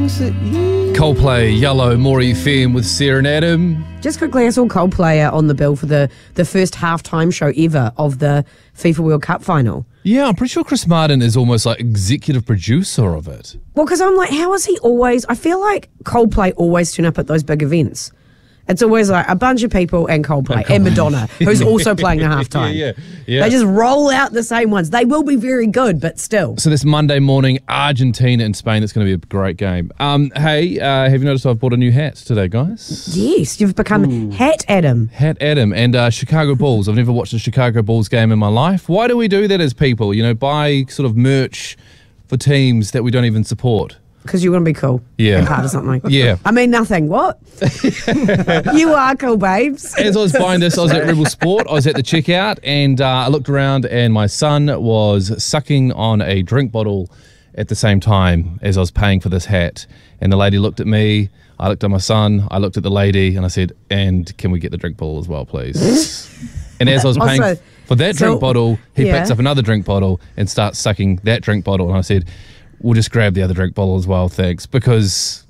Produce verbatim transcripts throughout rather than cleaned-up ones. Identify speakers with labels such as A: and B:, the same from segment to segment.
A: songs that you...
B: Coldplay, Yellow, Maury F M with Sarah and Adam.
C: Just quickly, I saw Coldplay on the bill for the, the first halftime show ever of the FIFA World Cup final.
B: Yeah, I'm pretty sure Chris Martin is almost like executive producer of it.
C: Well, because I'm like, how is he always... I feel like Coldplay always turn up at those big events. It's always like a bunch of people and Coldplay and, and Madonna, who's also playing the halftime.
B: yeah, yeah, yeah.
C: They just roll out the same ones. They will be very good, but still.
B: So this Monday morning, Argentina and Spain, it's going to be a great game. Um, hey, uh, have you noticed I've bought a new hat today, guys?
C: Yes, you've become Ooh. Hat Adam.
B: Hat Adam and uh, Chicago Bulls. I've never watched a Chicago Bulls game in my life. Why do we do that as people? You know, buy sort of merch for teams that we don't even support.
C: Because you want to be cool.
B: Yeah.
C: And part of something.
B: Yeah.
C: I mean, nothing. What? You are cool, babes.
B: As I was buying this, I was at Rebel Sport. I was at the checkout and uh, I looked around and my son was sucking on a drink bottle at the same time as I was paying for this hat. And the lady looked at me. I looked at my son. I looked at the lady and I said, and can we get the drink bottle as well, please? And as I was paying also, for that drink so, bottle, he yeah. picks up another drink bottle and starts sucking that drink bottle. And I said, we'll just grab the other drink bottle as well, thanks, because...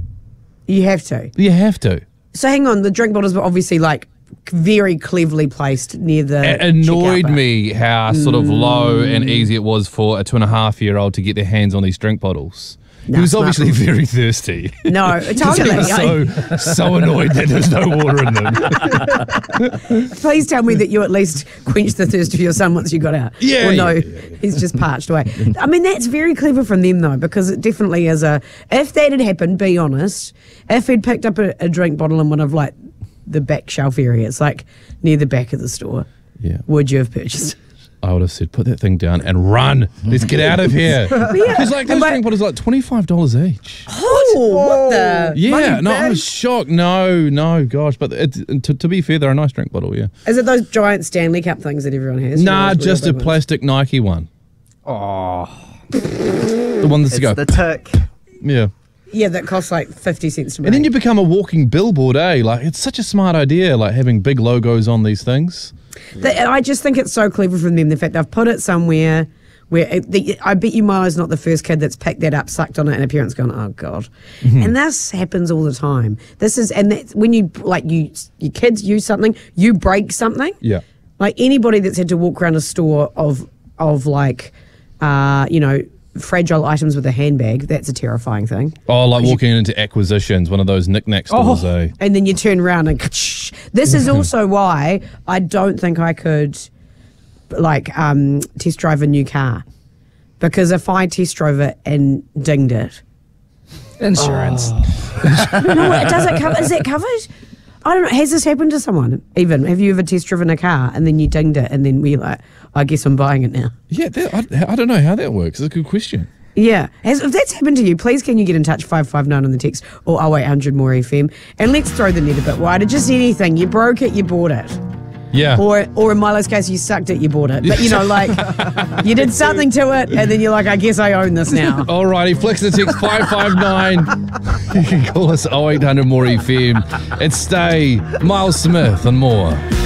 C: You have to.
B: You have to.
C: So hang on, the drink bottles were obviously like very cleverly placed near the
B: It annoyed me how sort of low and easy it was for a two and a half year old to get their hands on these drink bottles. No, he was obviously not. very thirsty.
C: No, totally.
B: He was so, so annoyed that there's no water in them.
C: Please tell me that you at least quenched the thirst of your son once you got out.
B: Yeah.
C: Or no,
B: yeah, yeah, yeah.
C: he's just parched away. I mean, that's very clever from them though, because it definitely is a... If that had happened, be honest, if he'd picked up a, a drink bottle in one of like the back shelf areas, like near the back of the store,
B: yeah.
C: would you have purchased it?
B: I would have said, put that thing down and run. Let's get out of here. Because like those drink bottles are like twenty-five dollars each.
C: Oh, what the?
B: Yeah, no, I was shocked. No, no, gosh. But it, to, to be fair, they're a nice drink bottle, yeah.
C: Is it those giant Stanley Cup things that everyone has?
B: Nah, just a plastic Nike one.
A: Oh.
B: The one that's
A: it's
B: go.
A: the tick.
B: Yeah.
C: Yeah, that costs like fifty cents to make.
B: And then you become a walking billboard, eh? Like, it's such a smart idea, like having big logos on these things.
C: The, I just think it's so clever from them, the fact they've put it somewhere where it, the, I bet you Milo's not the first kid that's picked that up, sucked on it, and a parent's gone, oh God. Mm-hmm. And this happens all the time. This is, and that's when you, like, you, your kids use something, you break something.
B: Yeah.
C: Like anybody that's had to walk around a store of, of like, uh, you know, fragile items with a handbag, that's a terrifying thing.
B: Oh, like walking you, into Acquisitions, one of those knick-knack stores, oh, eh?
C: And then you turn around and this is also why I don't think I could like um, test drive a new car, because if I test drove it and dinged it,
A: insurance.
C: Oh. No, it doesn't cover. Is it covered? I don't know. Has this happened to someone? Even have you ever test driven a car and then you dinged it and then we like, I guess I'm buying it now.
B: Yeah, that, I, I don't know how that works. It's a good question.
C: Yeah. Has, if that's happened to you, please can you get in touch, five five nine on the text or oh eight hundred more F M, and let's throw the net a bit wider. Just anything. You broke it, you bought it.
B: Yeah.
C: Or or in Milo's case, you sucked it, you bought it. But you know, like, you did something to it and then you're like, I guess I own this now.
B: Alrighty, flex the text five five nine. You can call us oh eight hundred more F M and stay Miles Smith and more.